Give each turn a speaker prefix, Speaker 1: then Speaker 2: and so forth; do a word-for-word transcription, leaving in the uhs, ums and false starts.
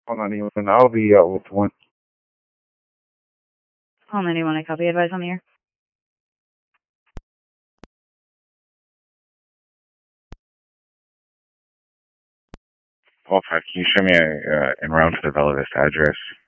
Speaker 1: Hold on, even I'll be out with one.
Speaker 2: Call ninety-one, I copy. Advise on the air.
Speaker 1: Paul, can you show me a, uh, en route to the Bella Vista address?